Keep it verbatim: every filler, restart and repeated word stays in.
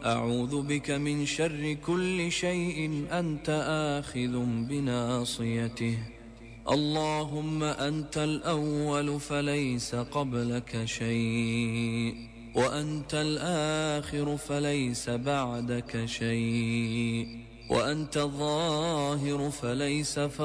أعوذ بك من شر كل شيء أنت آخذ بناصيته. اللهم أنت الأول فليس قبلك شيء، وأنت الآخر فليس بعدك شيء، وأنت الظاهر فليس